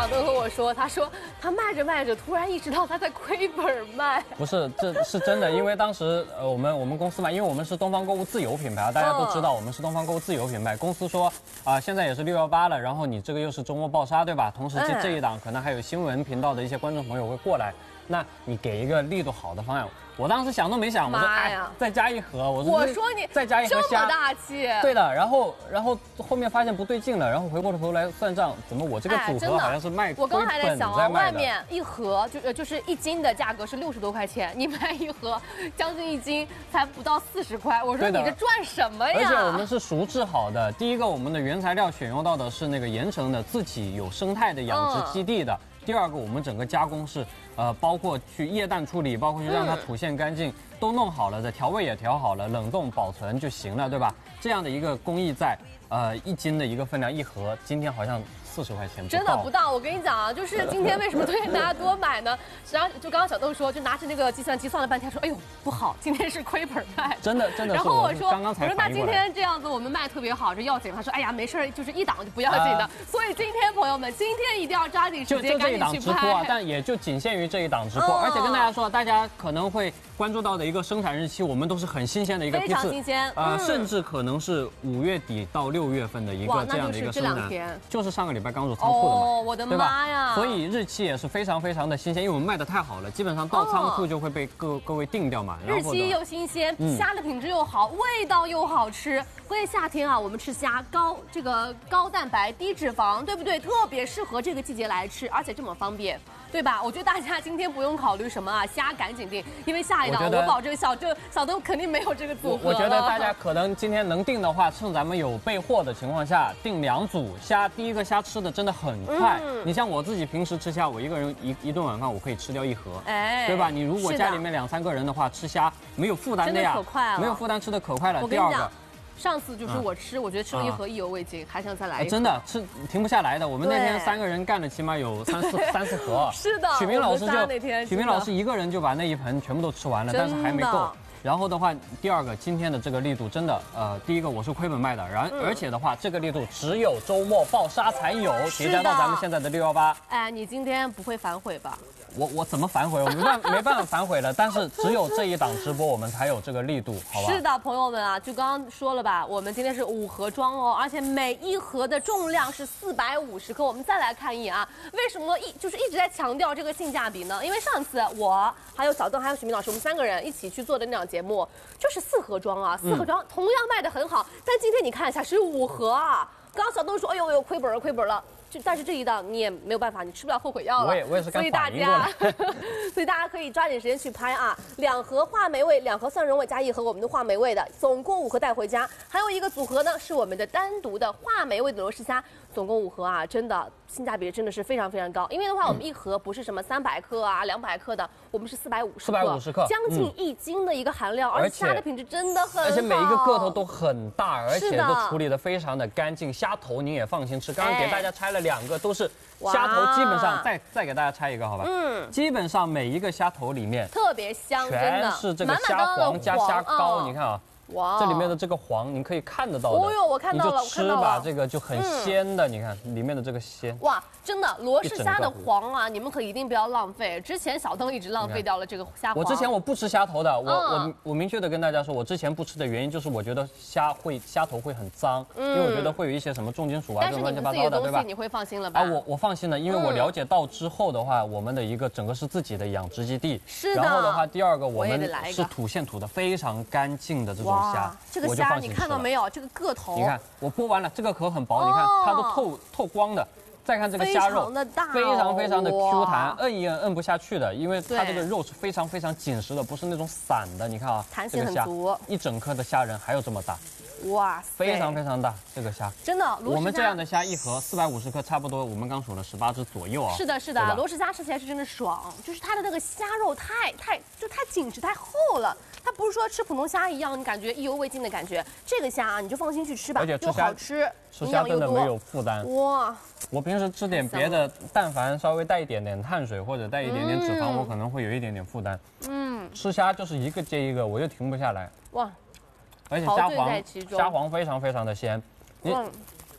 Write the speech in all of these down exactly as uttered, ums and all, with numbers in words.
小东和我说，他说他卖着卖着，突然意识到他在亏本卖。 不是，这是真的，因为当时呃我们我们公司嘛，因为我们是东方购物自有品牌，大家都知道我们是东方购物自有品牌。公司说啊、呃，现在也是六幺八了，然后你这个又是周末爆杀，对吧？同时这这一档可能还有新闻频道的一些观众朋友会过来，那你给一个力度好的方案。我当时想都没想，我说哎，再加一盒，我说我说你再加一盒虾， 这么大气。 对的，然后然后后面发现不对劲了，然后回过头来算账，怎么我这个组合好像是卖亏本在卖的？我刚还在想啊， 外面一盒就就是一斤的价格是六十多块钱，你卖一盒将近一斤才不到四十块，我说你这赚什么呀？ 而且我们是熟制好的，第一个我们的原材料选用到的是那个盐城的自己有生态的养殖基地的。嗯，第二个，我们整个加工是，呃，包括去液氮处理，包括去让它吐现干净，嗯、都弄好了的，调味也调好了，冷冻保存就行了，对吧？这样的一个工艺在，呃，一斤的一个分量一盒，今天好像四十块钱不到， 真的不到。我跟你讲啊，就是今天为什么推荐大家多买呢？实际上就刚刚小豆说，就拿着那个计算机算了半天，说，哎呦不好，今天是亏本卖。 真的真的。 然后我说， 刚刚才我说那今天这样子我们卖特别好，这要紧。他说，哎呀没事，就是一档就不要紧的。呃、所以今天朋友们，今天一定要抓紧时间赶紧去拍。 就就这一档直播啊，但也就仅限于这一档直播。嗯、而且跟大家说，大家可能会关注到的一个生产日期，我们都是很新鲜的一个批次， 非常新鲜。 啊、呃，嗯、甚至可能是五月底到六月份的一个这样的一个生产，就是上个礼拜刚入仓库的嘛。 哦，我的妈呀！ 所以日期也是非常非常的新鲜，因为我们卖的太好了，基本上到仓库就会被各各位定掉嘛。 日期又新鲜，虾的品质又好，味道又好吃。关键夏天啊，我们吃虾高这个高蛋白低脂肪，对不对？特别适合这个季节来吃，而且这么方便，对吧？我觉得大家今天不用考虑什么啊，虾赶紧订，因为下一档我保证小这小东肯定没有这个组合。 我觉得大家可能今天能订的话，趁咱们有备货的情况下，订两组虾。第一个虾吃的真的很快。嗯，你像我自己平时吃虾，我一个人一一顿晚饭我可以吃掉一盒，哎，对吧？你如果家里面两三个人的话，吃虾没有负担的呀， 可快了， 没有负担吃的可快了。第二个， 上次就是我吃，我觉得吃了一盒意犹未尽，还想再来一盒。 真的吃停不下来的。我们那天三个人干了起码有三四三四盒。 是的， 许明老师就许明老师一个人就把那一盆全部都吃完了，但是还没够。然后的话，第二个今天的这个力度真的，呃，第一个我是亏本卖的，然而且的话，这个力度只有周末爆杀才有，叠加到咱们现在的六幺八。 哎，你今天不会反悔吧？ 我我怎么反悔？我没办没办法反悔了。但是只有这一档直播，我们才有这个力度，好吧？ 是的，朋友们啊，就刚刚说了吧，我们今天是五盒装哦，而且每一盒的重量是四百五十克。我们再来看一眼啊，为什么一就是一直在强调这个性价比呢？因为上次我还有小邓还有许明老师，我们三个人一起去做的那档节目，就是四盒装啊，四盒装同样卖得很好。嗯、但今天你看一下，是五盒啊。刚刚小邓说，哎呦哎呦，亏本了，亏本了。就但是这一档你也没有办法，你吃不了后悔药了。 我也我也是刚反应过来，所以大家，所以大家可以抓紧时间去拍啊！两盒话梅味，两盒蒜蓉味加一盒我们的话梅味的，总共五盒带回家。还有一个组合呢，是我们的单独的话梅味的罗氏虾，总共五盒啊，真的性价比真的是非常非常高。因为的话，我们一盒不是什么三百克啊、两百克的，我们是四百五十克，四百五十克，将近一斤的一个含量，而且虾的品质真的很好， 而且每一个个头都很大，而且都处理的非常的干净。虾头您也放心吃，刚刚给大家拆了两个，都是虾头，基本上再再给大家拆一个，好吧？嗯，基本上每一个虾头里面特别香， 全是这个虾黄加虾膏，你看啊。哇，这里面的这个黄，您可以看得到的。 哦呦，我看到了， 你就吃吧，这个就很鲜的，你看里面的这个鲜。 哇，真的罗氏虾的黄啊，你们可一定不要浪费。之前小邓一直浪费掉了这个虾黄。 我之前我不吃虾头的，我我我明确的跟大家说，我之前不吃的原因就是我觉得虾会虾头会很脏，因为我觉得会有一些什么重金属啊，这种乱七八糟的，对吧？ 你会放心了吧？ 啊，我我放心了，因为我了解到之后的话，我们的一个整个是自己的养殖基地。 是的。 然后的话，第二个我们是吐现吐的非常干净的这种虾。 这个虾你看到没有？这个个头， 你看我剥完了，这个壳很薄，你看它都透透光的。再看这个虾肉，非常非常的 Q 弹，摁一摁摁不下去的，因为它这个肉是非常非常紧实的，不是那种散的。你看啊， 弹性很足， 一整颗的虾仁还有这么大， 哇， 非常非常大，这个虾真的。 我们这样的虾一盒四百五十克，差不多我们刚数了十八只左右啊。 是的，是的，罗氏虾吃起来是真的爽，就是它的那个虾肉太太就太紧实太厚了。它不是说吃普通虾一样，你感觉意犹未尽的感觉。这个虾啊，你就放心去吃吧， 而且又好吃， 吃虾真的没有负担。 哇！ 我平时吃点别的，但凡稍微带一点点碳水或者带一点点脂肪，嗯、我可能会有一点点负担。嗯，吃虾就是一个接一个，我就停不下来。哇！而且虾黄，虾黄非常非常的鲜。你、嗯、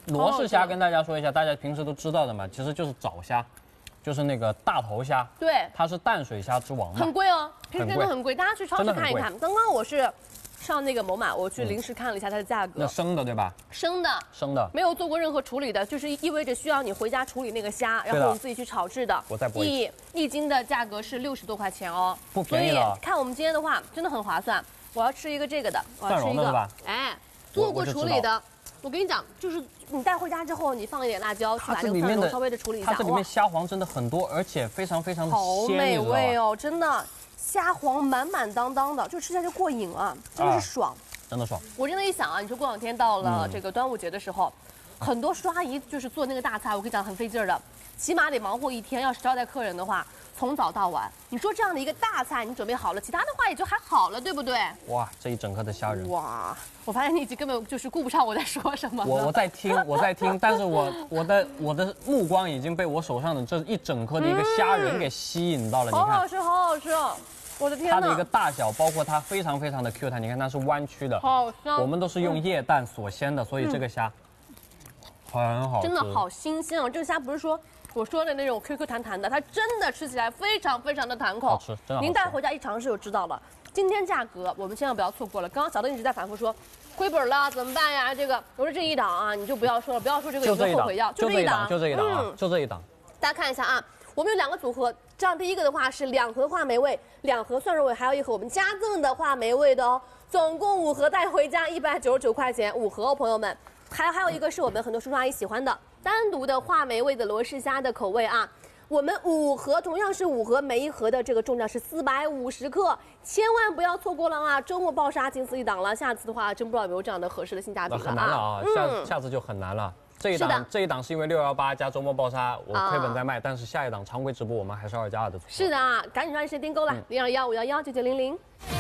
罗氏虾跟大家说一下，大家平时都知道的嘛，其实就是早虾，就是那个大头虾。 对， 它是淡水虾之王嘛。 很贵哦，平时真的很贵，大家去超市看一看。刚刚我是上那个某买，我去临时看了一下它的价格。 那生的对吧？ 生的， 生的， 没有做过任何处理的，就是意味着需要你回家处理那个虾，然后你自己去炒制的。 我再剥一一斤的价格是六十多块钱哦， 不便宜了。 所以看我们今天的话，真的很划算。我要吃一个这个的，我要吃一个，哎，做过处理的。我跟你讲，就是你带回家之后，你放一点辣椒，去把这个蒜蓉稍微的处理一下。 它这里面虾黄真的很多，而且非常非常的好美味哦，真的，虾黄满满当当的，就吃下去过瘾啊，真的是爽， 真的爽。 我真的一想啊，你说过两天到了这个端午节的时候，很多叔阿姨就是做那个大菜，我跟你讲很费劲儿的，起码得忙活一天。要是招待客人的话，从早到晚，你说这样的一个大菜你准备好了，其他的话也就还好了，对不对？ 哇，这一整颗的虾仁， 哇，我发现你已经根本就是顾不上我在说什么了。 我我在听，我在听，但是我我的我的目光已经被我手上的这一整颗的一个虾仁给吸引到了。你看， 好好吃，好好吃哦！我的天哪！ 它的一个大小，包括它非常非常的 Q 弹，你看它是弯曲的， 好香。 我们都是用液氮锁鲜的，所以这个虾很好吃， 真的好新鲜哦！这个虾不是说我说的那种 Q Q 弹弹的，它真的吃起来非常非常的弹口， 好吃，真的好吃。 您带回家一尝试就知道了。今天价格我们千万不要错过了。刚刚小邓一直在反复说亏本了怎么办呀？这个我说这一档啊，你就不要说了，不要说这个有没有后悔药， 就这一档，就这一档，啊，就这一档。 大家看一下啊，我们有两个组合，这样第一个的话是两盒话梅味，两盒蒜蓉味，还有一盒我们加赠的话梅味的哦，总共五盒带回家一百九十九块钱，五盒哦，朋友们。还还有一个是我们很多叔叔阿姨喜欢的单独的话梅味的罗氏虾的口味啊，我们五盒同样是五盒，每一盒的这个重量是四百五十克，千万不要错过了啊！周末爆杀仅此一档了，下次的话真不知道有没有这样的合适的性价比了啊！ 很难了啊，下、嗯、下次就很难了。这一档这一档是因为六幺八加周末爆杀，我亏本在卖，啊、但是下一档常规直播我们还是二加二的组合。 是的啊，赶紧抓紧时间订购了，零二幺五幺幺九九零零。